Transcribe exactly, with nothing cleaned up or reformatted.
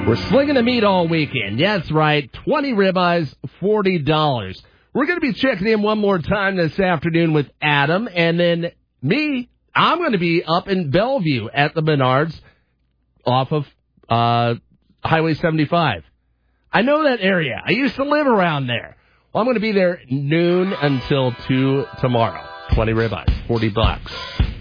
We're slinging the meat all weekend. That's right. twenty ribeyes, forty dollars. We're going to be checking in one more time this afternoon with Adam. And then me, I'm going to be up in Bellevue at the Menards off of uh, Highway seventy-five. I know that area. I used to live around there. Well, I'm going to be there noon until two tomorrow. twenty ribeyes, forty bucks.